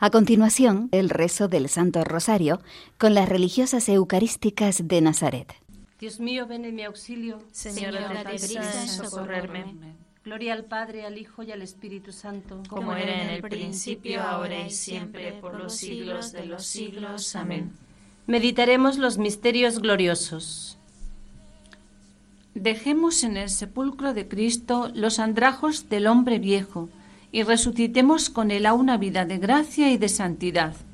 A continuación, el rezo del Santo Rosario con las religiosas eucarísticas de Nazaret. Dios mío, ven en mi auxilio. Señor, date prisa en socorrerme. Gloria al Padre, al Hijo y al Espíritu Santo. Como era en el principio, ahora y siempre, por los siglos de los siglos. Amén. Meditaremos los misterios gloriosos. Dejemos en el sepulcro de Cristo los andrajos del hombre viejo y resucitemos con él a una vida de gracia y de santidad.